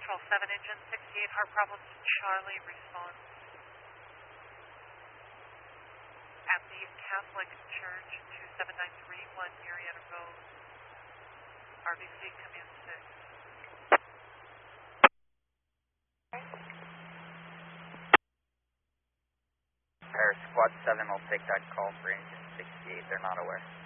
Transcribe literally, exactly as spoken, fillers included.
Patrol seven, engine sixty-eight, heart problem to Charlie, response at the Catholic Church, two seven nine three one Marietta Road, R B C, command six. Paris Squad seven will take that call for engine sixty-eight, they're not aware.